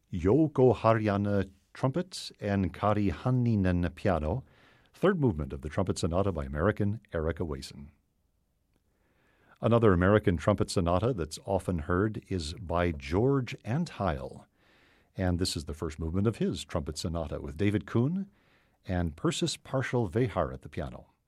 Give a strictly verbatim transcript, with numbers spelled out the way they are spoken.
Jouko Harjanne trumpet and Kari Hanninen piano, third movement of the Trumpet Sonata by American Erica Wason. Another American trumpet sonata that's often heard is by George Antheil, and this is the first movement of his trumpet sonata with David Kuhn and Persis Partial Vehar at the piano.